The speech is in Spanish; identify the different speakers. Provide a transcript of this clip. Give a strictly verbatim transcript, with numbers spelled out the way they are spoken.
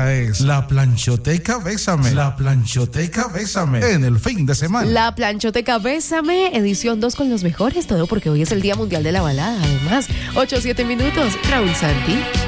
Speaker 1: Esta es la Planchoteca Bésame. La Planchoteca Bésame. En el fin de semana.
Speaker 2: La Planchoteca Bésame, edición dos con los mejores. Todo porque hoy es el Día Mundial de la Balada. Además, ocho siete minutos. Raúl Santi.